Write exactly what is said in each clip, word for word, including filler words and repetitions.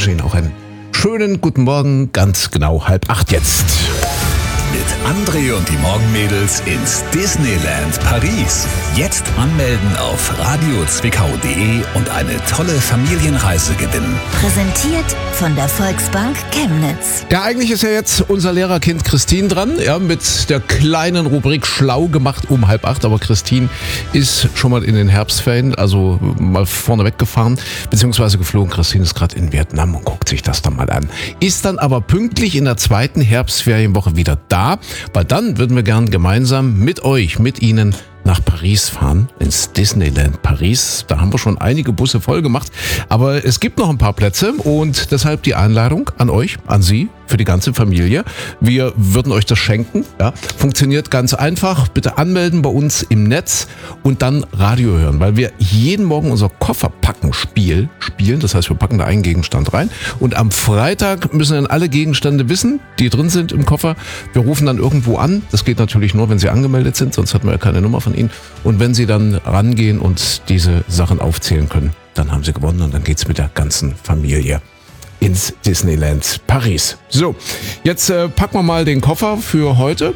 wünsche Ihnen auch einen schönen guten Morgen, ganz genau halb acht jetzt. Mit André und die Morgenmädels ins Disneyland Paris. Jetzt anmelden auf radiozwickau punkt de und eine tolle Familienreise gewinnen. Präsentiert von der Volksbank Chemnitz. Ja, eigentlich ist ja jetzt unser Lehrerkind Christine dran, ja, mit der kleinen Rubrik Schlau gemacht um halb acht. Aber Christine ist schon mal in den Herbstferien, also mal vorne weggefahren, beziehungsweise geflogen. Christine ist gerade in Vietnam und guckt sich das dann mal an. Ist dann aber pünktlich in der zweiten Herbstferienwoche wieder da, weil dann würden wir gern gemeinsam mit euch, mit Ihnen nach Paris fahren, ins Disneyland Paris. Da haben wir schon einige Busse voll gemacht, aber es gibt noch ein paar Plätze und deshalb die Einladung an euch, an Sie, für die ganze Familie. Wir würden euch das schenken. Ja. Funktioniert ganz einfach. Bitte anmelden bei uns im Netz und dann Radio hören, weil wir jeden Morgen unser Kofferpacken-Spiel spielen. Das heißt, wir packen da einen Gegenstand rein und am Freitag müssen dann alle Gegenstände wissen, die drin sind im Koffer. Wir rufen dann irgendwo an. Das geht natürlich nur, wenn Sie angemeldet sind, sonst hatten wir ja keine Nummer von Ihnen. Und wenn Sie dann rangehen und diese Sachen aufzählen können, dann haben Sie gewonnen und dann geht's mit der ganzen Familie ins Disneyland Paris. So, jetzt äh, packen wir mal den Koffer für heute.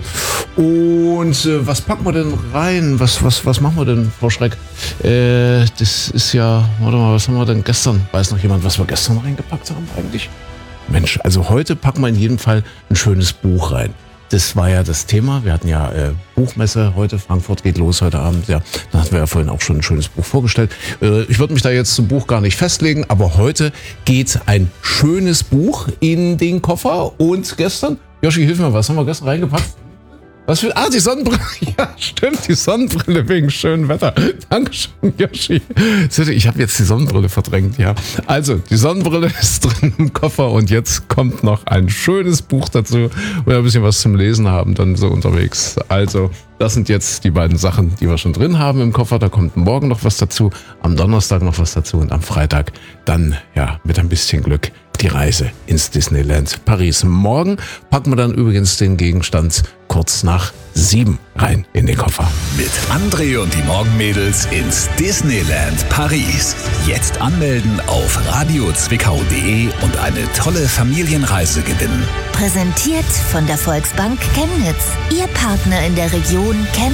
Und äh, was packen wir denn rein? Was, was, was machen wir denn, Frau Schreck? Äh, das ist ja, warte mal, was haben wir denn gestern? Weiß noch jemand, was wir gestern reingepackt haben eigentlich? Mensch, also heute packen wir in jedem Fall ein schönes Buch rein. Das war ja das Thema. Wir hatten ja äh, Buchmesse heute. Frankfurt geht los heute Abend. Ja, da hatten wir ja vorhin auch schon ein schönes Buch vorgestellt. Äh, ich würde mich da jetzt zum Buch gar nicht festlegen, aber heute geht ein schönes Buch in den Koffer. Und gestern, Joshi, hilf mir, was haben wir gestern reingepackt? Was für, ah, die Sonnenbrille. Ja, stimmt, die Sonnenbrille wegen schönem Wetter. Dankeschön, Joshi. Seht ihr, ich habe jetzt die Sonnenbrille verdrängt, ja. Also, die Sonnenbrille ist drin im Koffer und jetzt kommt noch ein schönes Buch dazu, wo wir ein bisschen was zum Lesen haben, dann so unterwegs. Also, das sind jetzt die beiden Sachen, die wir schon drin haben im Koffer. Da kommt morgen noch was dazu, am Donnerstag noch was dazu und am Freitag dann, ja, mit ein bisschen Glück die Reise ins Disneyland Paris. Morgen packen wir dann übrigens den Gegenstand kurz nach sieben rein in den Koffer. Mit André und die Morgenmädels ins Disneyland Paris. Jetzt anmelden auf radiozwickau punkt de und eine tolle Familienreise gewinnen. Präsentiert von der Volksbank Chemnitz. Ihr Partner in der Region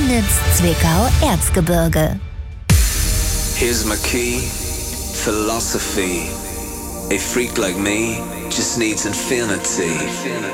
Chemnitz-Zwickau-Erzgebirge. Here's my key, philosophy. A freak like me just needs infinity.